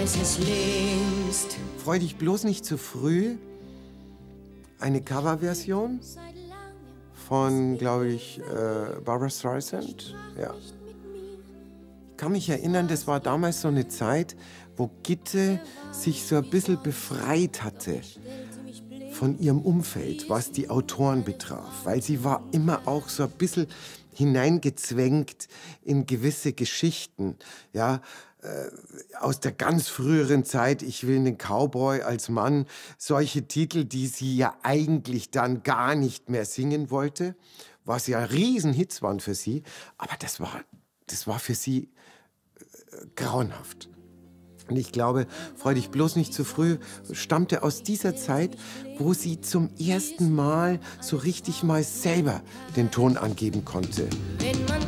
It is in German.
weiß es längst. Freu dich bloß nicht zu früh. Eine Coverversion von, glaube ich, Barbra Streisand. Ja. Ich kann mich erinnern, das war damals so eine Zeit, wo Gitte sich so ein bisschen befreit hatte von ihrem Umfeld, was die Autoren betraf. Weil sie war immer auch so ein bisschen hineingezwängt in gewisse Geschichten, ja, aus der ganz früheren Zeit, ich will einen Cowboy als Mann, solche Titel, die sie ja eigentlich dann gar nicht mehr singen wollte, was ja Riesenhits waren für sie, aber das war für sie grauenhaft. Und ich glaube, freu dich bloß nicht zu früh, stammte aus dieser Zeit, wo sie zum ersten Mal so richtig mal selber den Ton angeben konnte. Wenn man